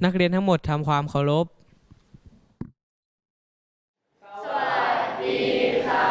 นักเรียนทั้งหมดทำความเคารพสวัสดีค่ะ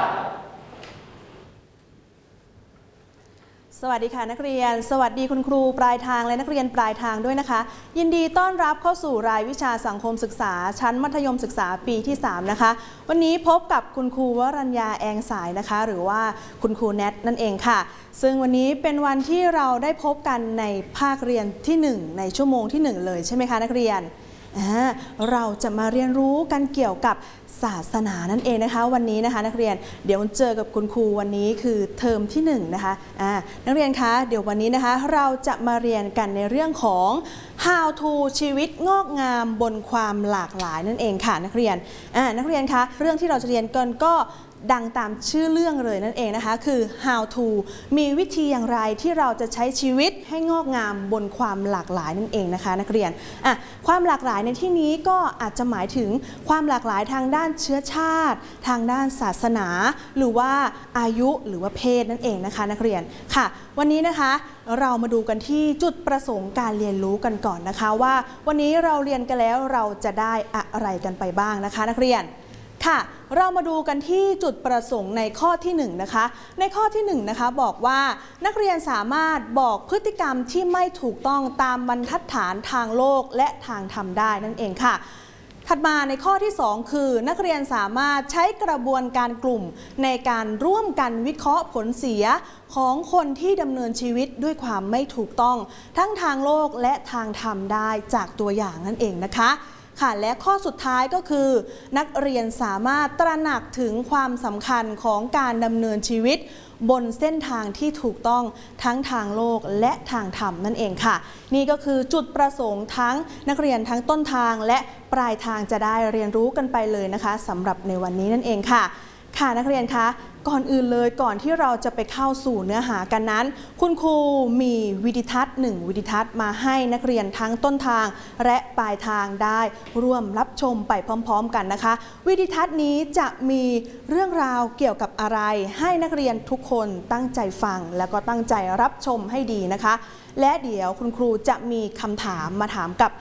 สวัสดีค่ะนักเรียนสวัสดีคุณครูปลายทางและนักเรียนปลายทางด้วยนะคะยินดีต้อนรับเข้าสู่รายวิชาสังคมศึกษาชั้นมัธยมศึกษาปีที่3นะคะวันนี้พบกับคุณครูวรัญญาแองสายนะคะหรือว่าคุณครูแนทนั่นเองค่ะซึ่งวันนี้เป็นวันที่เราได้พบกันในภาคเรียนที่1ในชั่วโมงที่1เลยใช่ไหมคะนักเรียนเราจะมาเรียนรู้กันเกี่ยวกับศาสนานั่นเองนะคะวันนี้นะคะนักเรียนเดี๋ยวเจอกับคุณครูวันนี้คือเทอมที่1นะคะนักเรียนคะเดี๋ยววันนี้นะคะเราจะมาเรียนกันในเรื่องของ How to ชีวิตงอกงามบนความหลากหลายนั่นเองค่ะนักเรียนนักเรียนคะเรื่องที่เราจะเรียนกันก็ดังตามชื่อเรื่องเลยนั่นเองนะคะคือ How to มีวิธีอย่างไรที่เราจะใช้ชีวิตให้งอกงามบนความหลากหลายนั่นเองนะคะนักเรียนความหลากหลายในที่นี้ก็อาจจะหมายถึงความหลากหลายทางด้านเชื้อชาติทางด้านศาสนาหรือว่าอายุหรือว่าเพศนั่นเองนะคะนักเรียนค่ะวันนี้นะคะเรามาดูกันที่จุดประสงค์การเรียนรู้กันก่อนนะคะว่าวันนี้เราเรียนกันแล้วเราจะได้อะไรกันไปบ้างนะคะนักเรียนค่ะเรามาดูกันที่จุดประสงค์ในข้อที่1นะคะในข้อที่1นะคะบอกว่านักเรียนสามารถบอกพฤติกรรมที่ไม่ถูกต้องตามบรรทัดฐานทางโลกและทางธรรมได้นั่นเองค่ะถัดมาในข้อที่2คือนักเรียนสามารถใช้กระบวนการกลุ่มในการร่วมกันวิเคราะห์ผลเสียของคนที่ดำเนินชีวิตด้วยความไม่ถูกต้องทั้งทางโลกและทางธรรมได้จากตัวอย่างนั่นเองนะคะค่ะและข้อสุดท้ายก็คือนักเรียนสามารถตระหนักถึงความสำคัญของการดำเนินชีวิตบนเส้นทางที่ถูกต้องทั้งทางโลกและทางธรรมนั่นเองค่ะนี่ก็คือจุดประสงค์ทั้งนักเรียนทั้งต้นทางและปลายทางจะได้เรียนรู้กันไปเลยนะคะสำหรับในวันนี้นั่นเองค่ะค่ะนักเรียนคะก่อนอื่นเลยก่อนที่เราจะไปเข้าสู่เนื้อหากันนั้นคุณครูมีวิดีทัศน์1วิดีทัศน์มาให้นักเรียนทั้งต้นทางและปลายทางได้ร่วมรับชมไปพร้อมๆกันนะคะวิดีทัศน์นี้จะมีเรื่องราวเกี่ยวกับอะไรให้นักเรียนทุกคนตั้งใจฟังแล้วก็ตั้งใจรับชมให้ดีนะคะและเดี๋ยวคุณครูจะมีคำถามมาถามกับ